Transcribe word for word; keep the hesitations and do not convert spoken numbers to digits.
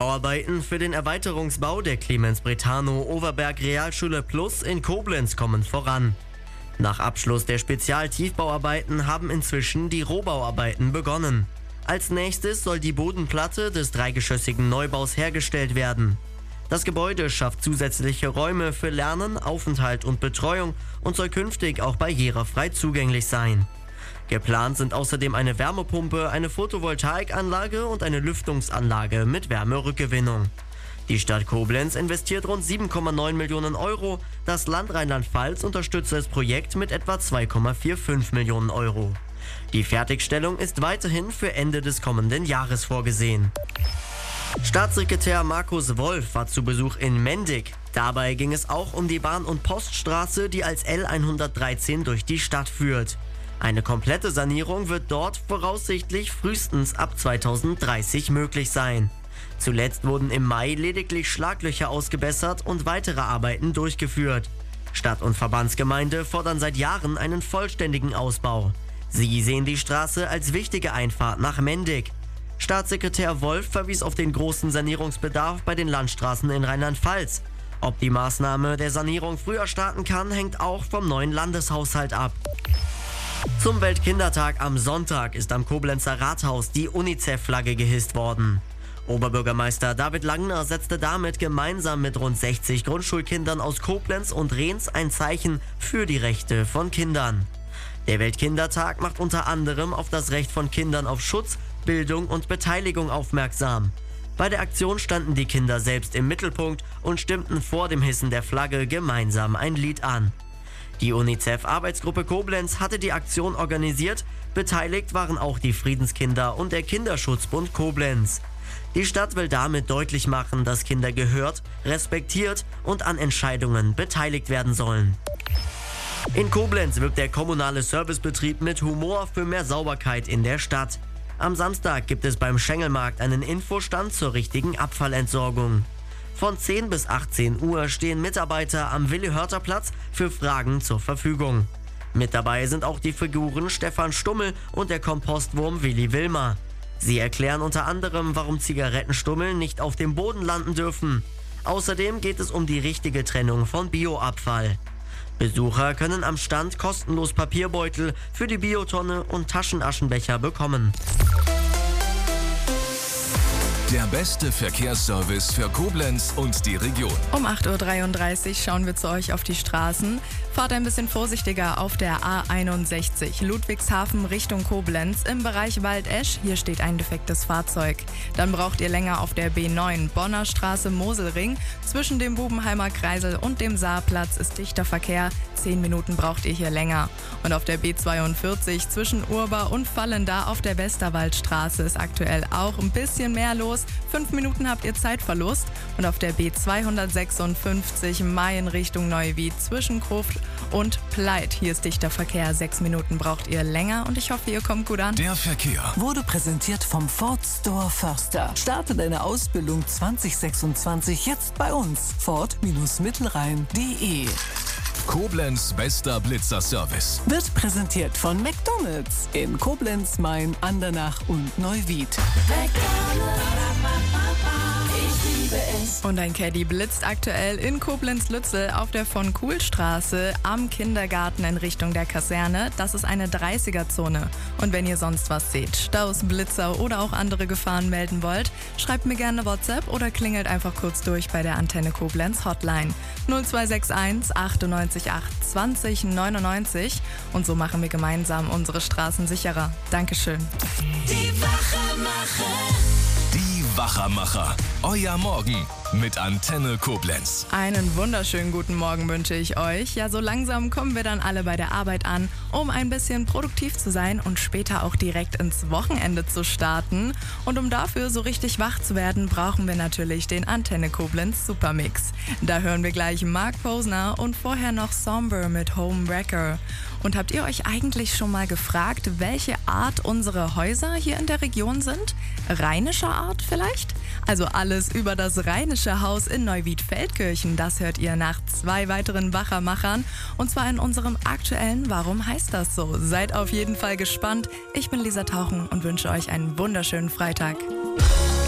Bauarbeiten für den Erweiterungsbau der Clemens Brethano Overberg Realschule Plus in Koblenz kommen voran. Nach Abschluss der Spezialtiefbauarbeiten haben inzwischen die Rohbauarbeiten begonnen. Als nächstes soll die Bodenplatte des dreigeschossigen Neubaus hergestellt werden. Das Gebäude schafft zusätzliche Räume für Lernen, Aufenthalt und Betreuung und soll künftig auch barrierefrei zugänglich sein. Geplant sind außerdem eine Wärmepumpe, eine Photovoltaikanlage und eine Lüftungsanlage mit Wärmerückgewinnung. Die Stadt Koblenz investiert rund sieben Komma neun Millionen Euro. Das Land Rheinland-Pfalz unterstützt das Projekt mit etwa zwei Komma fünfundvierzig Millionen Euro. Die Fertigstellung ist weiterhin für Ende des kommenden Jahres vorgesehen. Staatssekretär Markus Wolf war zu Besuch in Mendig. Dabei ging es auch um die Bahn- und Poststraße, die als L hundertdreizehn durch die Stadt führt. Eine komplette Sanierung wird dort voraussichtlich frühestens ab zweitausenddreißig möglich sein. Zuletzt wurden im Mai lediglich Schlaglöcher ausgebessert und weitere Arbeiten durchgeführt. Stadt- und Verbandsgemeinde fordern seit Jahren einen vollständigen Ausbau. Sie sehen die Straße als wichtige Einfahrt nach Mendig. Staatssekretär Wolf verwies auf den großen Sanierungsbedarf bei den Landstraßen in Rheinland-Pfalz. Ob die Maßnahme der Sanierung früher starten kann, hängt auch vom neuen Landeshaushalt ab. Zum Weltkindertag am Sonntag ist am Koblenzer Rathaus die UNICEF-Flagge gehisst worden. Oberbürgermeister David Langner setzte damit gemeinsam mit rund sechzig Grundschulkindern aus Koblenz und Rhens ein Zeichen für die Rechte von Kindern. Der Weltkindertag macht unter anderem auf das Recht von Kindern auf Schutz, Bildung und Beteiligung aufmerksam. Bei der Aktion standen die Kinder selbst im Mittelpunkt und stimmten vor dem Hissen der Flagge gemeinsam ein Lied an. Die UNICEF-Arbeitsgruppe Koblenz hatte die Aktion organisiert, beteiligt waren auch die Friedenskinder und der Kinderschutzbund Koblenz. Die Stadt will damit deutlich machen, dass Kinder gehört, respektiert und an Entscheidungen beteiligt werden sollen. In Koblenz wirbt der kommunale Servicebetrieb mit Humor für mehr Sauberkeit in der Stadt. Am Samstag gibt es beim Schengelmarkt einen Infostand zur richtigen Abfallentsorgung. Von zehn bis achtzehn Uhr stehen Mitarbeiter am Willi-Hörter-Platz für Fragen zur Verfügung. Mit dabei sind auch die Figuren Stefan Stummel und der Kompostwurm Willi Wilmer. Sie erklären unter anderem, warum Zigarettenstummel nicht auf dem Boden landen dürfen. Außerdem geht es um die richtige Trennung von Bioabfall. Besucher können am Stand kostenlos Papierbeutel für die Biotonne und Taschenaschenbecher bekommen. Der beste Verkehrsservice für Koblenz und die Region. Um acht Uhr dreiunddreißig schauen wir zu euch auf die Straßen. Fahrt ein bisschen vorsichtiger auf der A einundsechzig Ludwigshafen Richtung Koblenz im Bereich Waldesch. Hier steht ein defektes Fahrzeug. Dann braucht ihr länger auf der B neun Bonner Straße Moselring. Zwischen dem Bubenheimer Kreisel und dem Saarplatz ist dichter Verkehr. Zehn Minuten braucht ihr hier länger. Und auf der B zweiundvierzig zwischen Urba und Vallenda auf der Westerwaldstraße ist aktuell auch ein bisschen mehr los. Fünf Minuten habt ihr Zeitverlust. Und auf der B zweihundertsechsundfünfzig Mayen Richtung Neuwied zwischen Gruft und Pleit. Hier ist dichter Verkehr. Sechs Minuten braucht ihr länger und ich hoffe, ihr kommt gut an. Der Verkehr wurde präsentiert vom Ford Store Förster. Starte deine Ausbildung zwanzig sechsundzwanzig jetzt bei uns. Ford Mittelrhein punkt de. Koblenz bester Blitzer-Service Wird präsentiert von McDonald's in Koblenz, Main, Andernach und Neuwied. Und ein Caddy blitzt aktuell in Koblenz-Lützel auf der von Kuhl-Straße am Kindergarten in Richtung der Kaserne. Das ist eine dreißiger-Zone. Und wenn ihr sonst was seht, Staus, Blitzer oder auch andere Gefahren melden wollt, schreibt mir gerne WhatsApp oder klingelt einfach kurz durch bei der Antenne Koblenz Hotline null zwei sechs eins achtundneunzig acht zwanzig neunundneunzig. Und so machen wir gemeinsam unsere Straßen sicherer. Dankeschön. Die Wachermacher. Die Wachermacher. Euer Morgen mit Antenne Koblenz. Einen wunderschönen guten Morgen wünsche ich euch. Ja, so langsam kommen wir dann alle bei der Arbeit an, um ein bisschen produktiv zu sein und später auch direkt ins Wochenende zu starten. Und um dafür so richtig wach zu werden, brauchen wir natürlich den Antenne Koblenz Supermix. Da hören wir gleich Mark Posner und vorher noch Somber mit Homewrecker. Und habt ihr euch eigentlich schon mal gefragt, welche Art unsere Häuser hier in der Region sind? Rheinischer Art vielleicht? Also alles über das Rheinische Haus in Neuwied-Feldkirchen, das hört ihr nach zwei weiteren Wachermachern. Und zwar in unserem aktuellen Warum heißt das so? Seid auf jeden Fall gespannt. Ich bin Lisa Tauchen und wünsche euch einen wunderschönen Freitag.